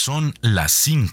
Son las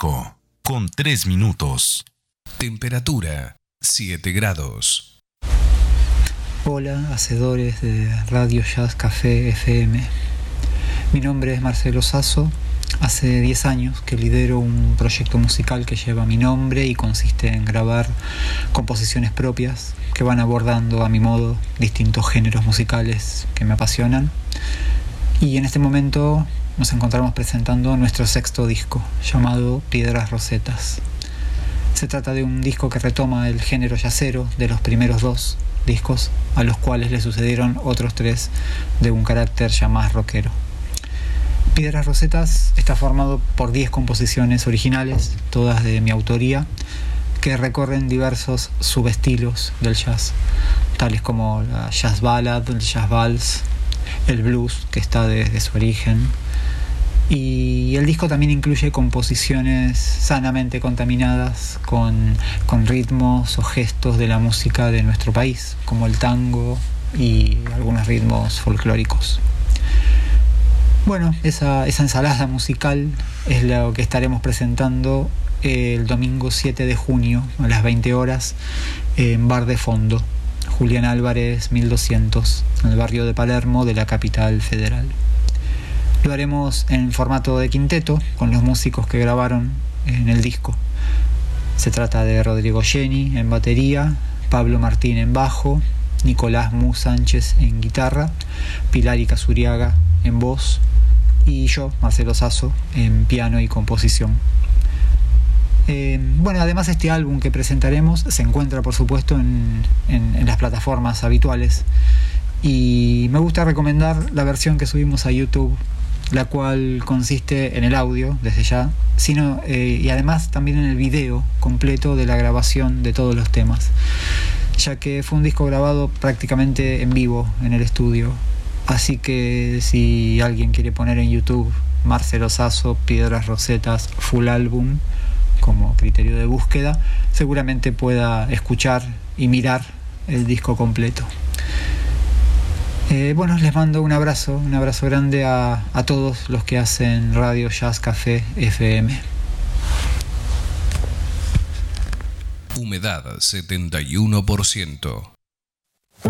5:03. Temperatura 7 grados. Hola, hacedores de Radio Jazz Café FM. Mi nombre es Marcelo Sasso. Hace 10 años que lidero un proyecto musical que lleva mi nombre y consiste en grabar composiciones propias que van abordando a mi modo distintos géneros musicales que me apasionan. Y en este momento nos encontramos presentando nuestro 6º disco, llamado Piedras Rosetas. Se trata de un disco que retoma el género jazzero de los primeros 2 discos, a los cuales le sucedieron otros 3 de un carácter ya más rockero. Piedras Rosetas está formado por 10 composiciones originales, todas de mi autoría, que recorren diversos subestilos del jazz, tales como la jazz ballad, el jazz vals, el blues, que está desde su origen. Y el disco también incluye composiciones sanamente contaminadas con ritmos o gestos de la música de nuestro país, como el tango y algunos ritmos folclóricos. Bueno, esa ensalada musical es lo que estaremos presentando el domingo 7 de junio a las 20 horas en Bar de Fondo, Julián Álvarez 1200, en el barrio de Palermo de la capital federal. Lo haremos en formato de quinteto con los músicos que grabaron en el disco. Se trata de Rodrigo Jenny en batería, Pablo Martín en bajo, Nicolás Mu Sánchez en guitarra, Pilar Icazuriaga en voz y yo, Marcelo Sasso, en piano y composición. Además este álbum que presentaremos se encuentra por supuesto en las plataformas habituales y me gusta recomendar la versión que subimos a YouTube, la cual consiste en el audio desde ya, y además también en el video completo de la grabación de todos los temas, ya que fue un disco grabado prácticamente en vivo en el estudio. Así que si alguien quiere poner en YouTube Marcelo Sasso, Piedras Rosetas, full álbum, como criterio de búsqueda, seguramente pueda escuchar y mirar el disco completo. Les mando un abrazo grande a todos los que hacen Radio Jazz Café FM. Humedad 71%.